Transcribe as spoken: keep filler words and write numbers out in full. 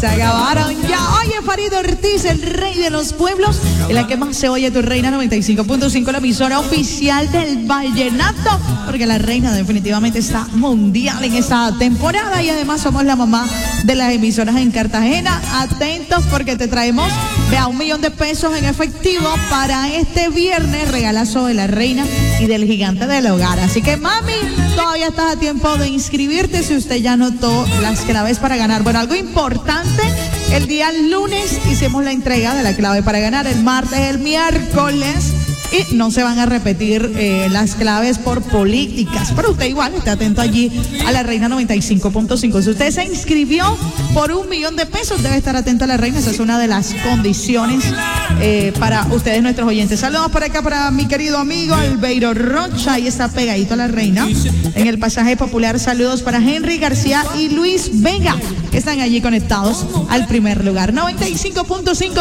Se acabaron ya. Oye, Farid Ortiz, el rey de los pueblos, en la que más se oye tu reina noventa y cinco punto cinco, la emisora oficial del vallenato, porque la reina definitivamente está mundial en esta temporada y además somos la mamá de las emisoras en Cartagena. Atentos porque te traemos vea un millón de pesos en efectivo para este viernes, regalazo de la reina y del gigante del hogar. Así que mami, todavía estás a tiempo de inscribirte si usted ya anotó las claves para ganar. Bueno, algo importante, el día lunes hicimos la entrega de la clave para ganar, el martes, el miércoles, y no se van a repetir eh, las claves por políticas, pero usted igual esté atento allí a la reina noventa y cinco punto cinco. Si usted se inscribió por un millón de pesos, debe estar atento a la reina. Esa es una de las condiciones eh, para ustedes, nuestros oyentes. Saludos por acá para mi querido amigo Albeiro Rocha, ahí está pegadito a la reina en el pasaje popular. Saludos para Henry García y Luis Vega, que están allí conectados al primer lugar. noventa y cinco punto cinco